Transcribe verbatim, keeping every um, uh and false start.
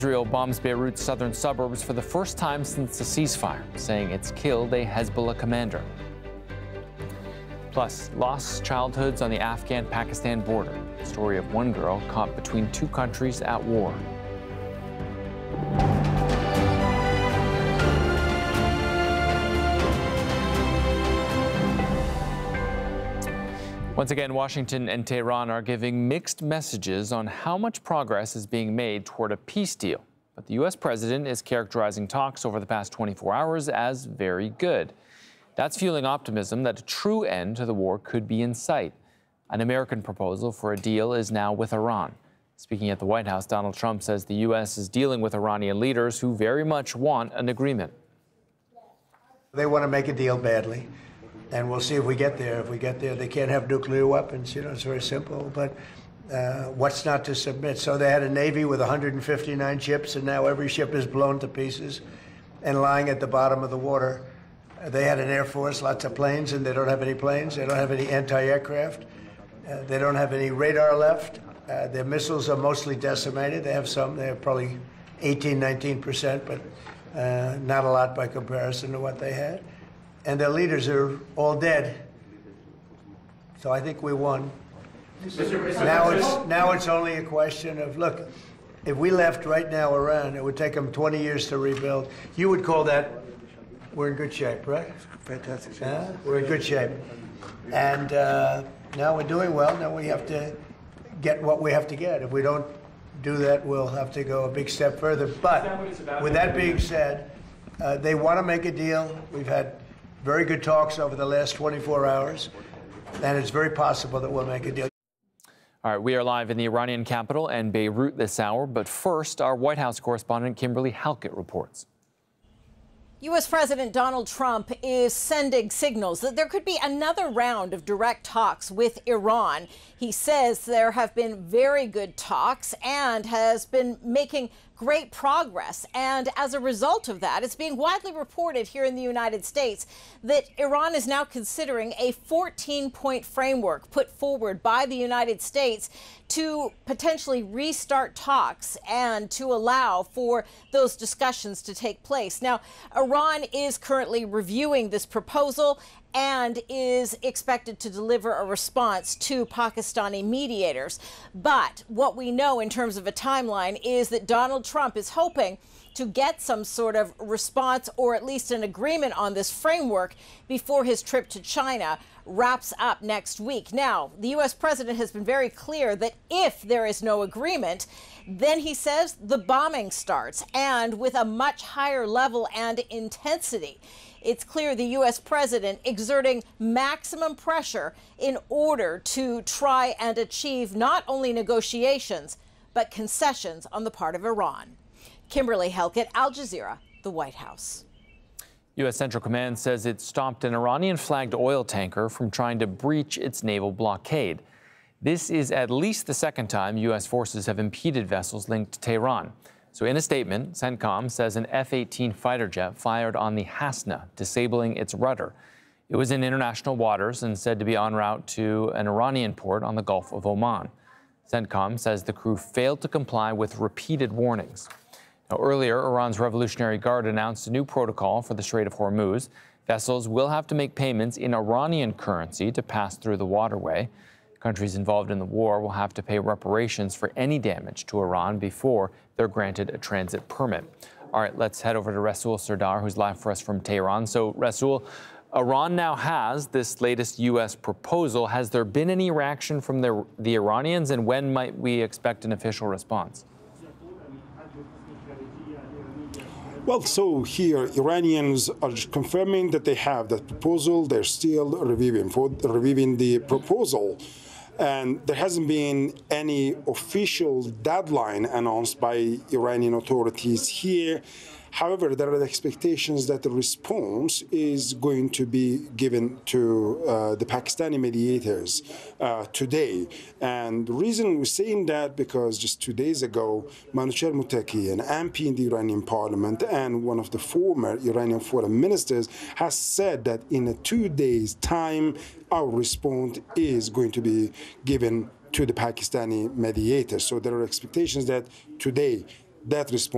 Israel bombs Beirut's southern suburbs for the first time since the ceasefire, saying it's killed a Hezbollah commander. Plus, lost childhoods on the Afghan-Pakistan border. The story of one girl caught between two countries at war. Once again, Washington and Tehran are giving mixed messages on how much progress is being made toward a peace deal. But the U S president is characterizing talks over the past twenty-four hours as very good. That's fueling optimism that a true end to the war could be in sight. An American proposal for a deal is now with Iran. Speaking at the White House, Donald Trump says the U S is dealing with Iranian leaders who very much want an agreement. They want to make a deal badly. And we'll see if we get there. If we get there, they can't have nuclear weapons. You know, it's very simple. But uh, what's not to submit? So they had a Navy with one hundred fifty-nine ships, and now every ship is blown to pieces and lying at the bottom of the water. Uh, they had an Air Force, lots of planes, and they don't have any planes. They don't have any anti-aircraft. Uh, they don't have any radar left. Uh, their missiles are mostly decimated. They have some. They have probably eighteen, nineteen percent, but uh, not a lot by comparison to what they had. And their leaders are all dead. So I think we won. Now it's, now it's only a question of, look, if we left right now Iran, it would take them twenty years to rebuild. You would call that, we're in good shape, right? Fantastic shape. Uh, we're in good shape. And uh, now we're doing well. Now we have to get what we have to get. If we don't do that, we'll have to go a big step further. But with that being said, uh, they want to make a deal. We've had very good talks over the last twenty-four hours, and it's very possible that we'll make a deal. All right, we are live in the Iranian capital and Beirut this hour, but first, our White House correspondent Kimberly Halkett reports. U S President Donald Trump is sending signals that there could be another round of direct talks with Iran. He says there have been very good talks and has been making great progress. And as a result of that, it's being widely reported here in the United States that Iran is now considering a fourteen-point framework put forward by the United States to potentially restart talks and to allow for those discussions to take place. Now, Iran is currently reviewing this proposal and is expected to deliver a response to Pakistani mediators. But what we know in terms of a timeline is that Donald Trump is hoping to get some sort of response or at least an agreement on this framework before his trip to China wraps up next week. Now, the U S president has been very clear that if there is no agreement, then he says the bombing starts, and with a much higher level and intensity. It's clear the U S president exerting maximum pressure in order to try and achieve not only negotiations, but concessions on the part of Iran. Kimberly Halkett, Al Jazeera, the White House. U S Central Command says it stopped an Iranian-flagged oil tanker from trying to breach its naval blockade. This is at least the second time U S forces have impeded vessels linked to Tehran. So in a statement, CENTCOM says an F eighteen fighter jet fired on the Hasna, disabling its rudder. It was in international waters and said to be en route to an Iranian port on the Gulf of Oman. CENTCOM says the crew failed to comply with repeated warnings. Now, earlier, Iran's Revolutionary Guard announced a new protocol for the Strait of Hormuz. Vessels will have to make payments in Iranian currency to pass through the waterway. Countries involved in the war will have to pay reparations for any damage to Iran before they're granted a transit permit. All right, let's head over to Rasul Sardar, who's live for us from Tehran. So, Rasul, Iran now has this latest U S proposal. Has there been any reaction from the, the Iranians, and when might we expect an official response? Well, so here, Iranians are confirming that they have that proposal. They're still reviewing, for, reviewing the proposal. And there hasn't been any official deadline announced by Iranian authorities here. However, there are expectations that the response is going to be given to uh, the Pakistani mediators uh, today. And the reason we're saying that, because just two days ago, Manouchehr Mottaki, an M P in the Iranian parliament and one of the former Iranian foreign ministers, has said that in a two days' time, our response is going to be given to the Pakistani mediators. So there are expectations that today that response